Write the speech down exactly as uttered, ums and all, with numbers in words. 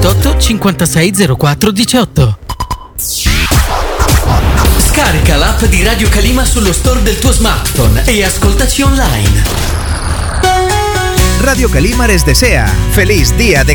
ottantotto cinquantasei zero quattro diciotto. Scarica l'app di Radio Calima sullo store del tuo smartphone e ascoltaci online. Radio Calima les desea feliz día de